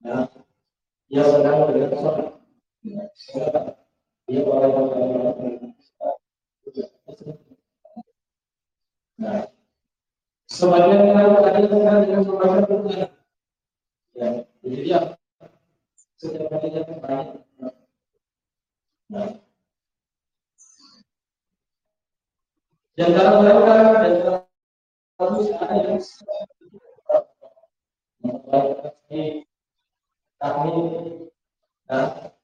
Nah, dia sedang berkesempatan. Dia orang. Nah, sebagian orang tadi dengan membaca Quran. Ya, jadi dia setiap kalinya banyak. Nah, dan dalam mereka dan dalam ada yang memperbaiki kami. Nah,